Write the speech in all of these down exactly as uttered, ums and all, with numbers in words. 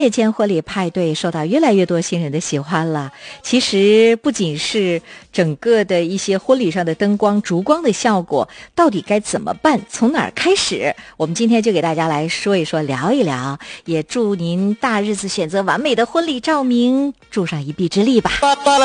夜间婚礼派对受到越来越多新人的喜欢了。其实不仅是整个的一些婚礼上的灯光、烛光的效果，到底该怎么办？从哪儿开始？我们今天就给大家来说一说，聊一聊。也祝您大日子选择完美的婚礼照明，助上一臂之力吧。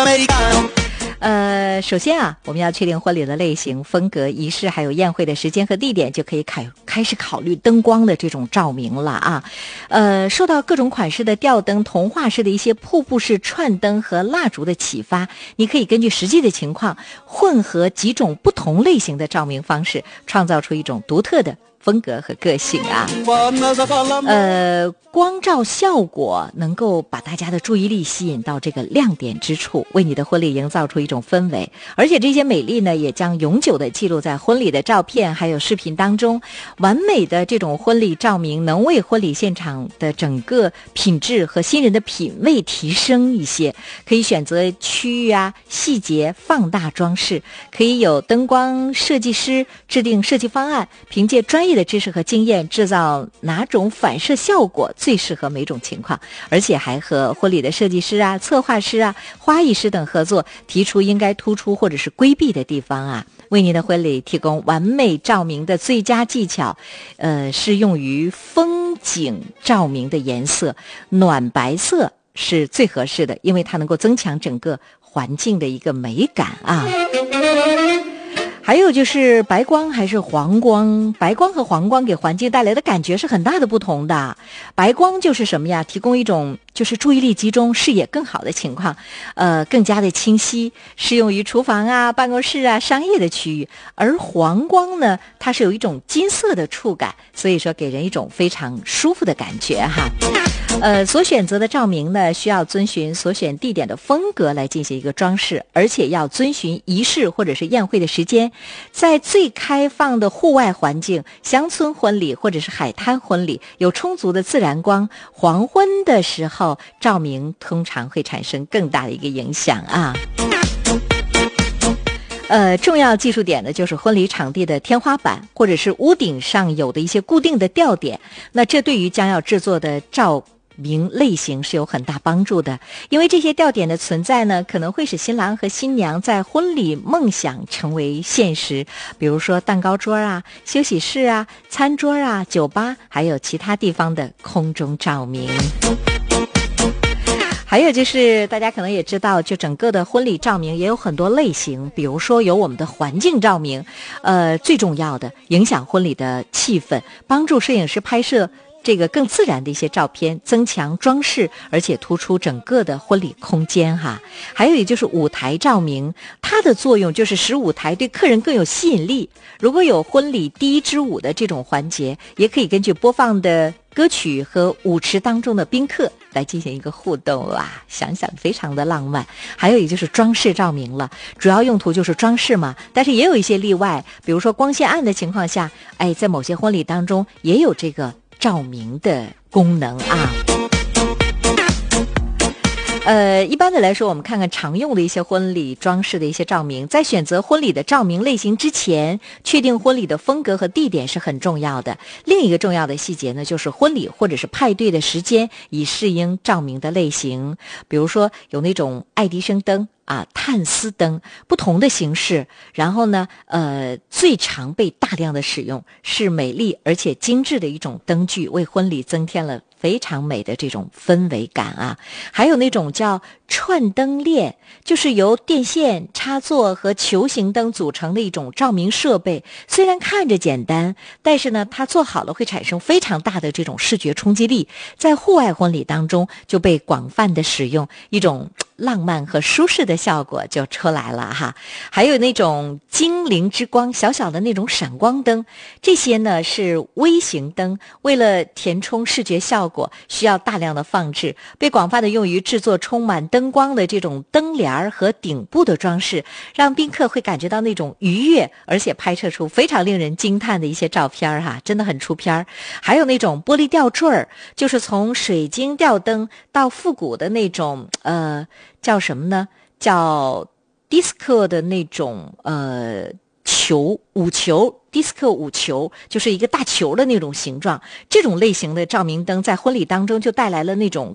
呃，首先啊，我们要确定婚礼的类型、风格、仪式，还有宴会的时间和地点，就可以开开始考虑灯光的这种照明了啊。呃，受到各种款式的吊灯、童话式的一些瀑布式串灯和蜡烛的启发，你可以根据实际的情况，混合几种不同类型的照明方式，创造出一种独特的风格和个性啊。呃，光照效果能够把大家的注意力吸引到这个亮点之处，为你的婚礼营造出一种氛围，而且这些美丽呢也将永久的记录在婚礼的照片还有视频当中。完美的这种婚礼照明能为婚礼现场的整个品质和新人的品味提升一些，可以选择区域啊细节放大装饰，可以有灯光设计师制定设计方案，凭借专业的知识和经验制造哪种反射效果最适合每种情况，而且还和婚礼的设计师啊、策划师啊、花艺师等合作，提出应该突出或者是规避的地方啊，为您的婚礼提供完美照明的最佳技巧。呃，适用于风景照明的颜色，暖白色是最合适的，因为它能够增强整个环境的一个美感啊。还有就是白光还是黄光，白光和黄光给环境带来的感觉是很大的不同的。白光就是什么呀？提供一种就是注意力集中、视野更好的情况，呃，更加的清晰，适用于厨房啊、办公室啊、商业的区域。而黄光呢，它是有一种金色的触感，所以说给人一种非常舒服的感觉哈。呃，所选择的照明呢，需要遵循所选地点的风格来进行一个装饰，而且要遵循仪式或者是宴会的时间。在最开放的户外环境，乡村婚礼或者是海滩婚礼，有充足的自然光，黄昏的时候照明通常会产生更大的一个影响啊。呃，重要技术点呢，就是婚礼场地的天花板或者是屋顶上有的一些固定的吊点，那这对于将要制作的照明类型是有很大帮助的，因为这些吊点的存在呢，可能会使新郎和新娘在婚礼梦想成为现实，比如说蛋糕桌啊、休息室啊、餐桌啊、酒吧，还有其他地方的空中照明。还有就是大家可能也知道，就整个的婚礼照明也有很多类型，比如说有我们的环境照明，呃，最重要的影响婚礼的气氛，帮助摄影师拍摄这个更自然的一些照片，增强装饰，而且突出整个的婚礼空间哈。还有也就是舞台照明，它的作用就是使舞台对客人更有吸引力。如果有婚礼第一支舞的这种环节，也可以根据播放的歌曲和舞池当中的宾客来进行一个互动啊，想想非常的浪漫。还有也就是装饰照明了，主要用途就是装饰嘛，但是也有一些例外，比如说光线暗的情况下，哎，在某些婚礼当中也有这个照明的功能啊。呃，一般的来说，我们看看常用的一些婚礼装饰的一些照明，在选择婚礼的照明类型之前，确定婚礼的风格和地点是很重要的。另一个重要的细节呢，就是婚礼或者是派对的时间，以适应照明的类型。比如说有那种爱迪生灯啊、碳丝灯，不同的形式，然后呢，呃，最常被大量的使用，是美丽而且精致的一种灯具，为婚礼增添了非常美的这种氛围感啊。还有那种叫串灯链，就是由电线、插座和球形灯组成的一种照明设备，虽然看着简单，但是呢，它做好了会产生非常大的这种视觉冲击力，在户外婚礼当中就被广泛的使用，一种浪漫和舒适的效果就出来了哈。还有那种精灵之光，小小的那种闪光灯，这些呢是微型灯，为了填充视觉效果需要大量的放置，被广泛的用于制作充满灯光的这种灯帘和顶部的装饰，让宾客会感觉到那种愉悦，而且拍摄出非常令人惊叹的一些照片哈，真的很出片。还有那种玻璃吊坠儿，就是从水晶吊灯到复古的那种呃叫什么呢？叫 disco 的那种呃球舞球。迪斯科舞球就是一个大球的那种形状，这种类型的照明灯在婚礼当中就带来了那种